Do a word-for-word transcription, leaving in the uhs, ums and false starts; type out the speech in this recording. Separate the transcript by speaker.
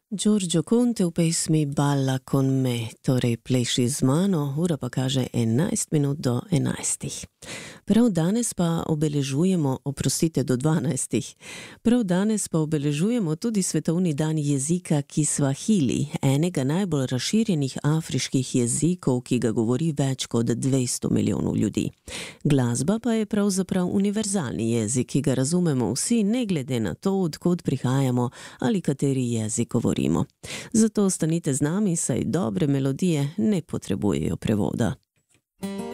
Speaker 1: Giorgio Conte v pesmi Balla con me, torej pleši z mano, ura pa kaže enajst minut do enajstih. Prav danes pa obeležujemo, oprostite, do dvanajstih, prav danes pa obeležujemo tudi svetovni dan jezika Kiswahili, enega najbolj razširjenih afriških jezikov, ki ga govori več kot dvesto milijonov ljudi. Glasba pa je pravzaprav univerzalni jezik, ki ga razumemo vsi, ne glede na to, od kod prihajamo ali kateri jezik govorimo. Zato ostanite z nami, saj dobre melodije ne potrebujejo prevoda.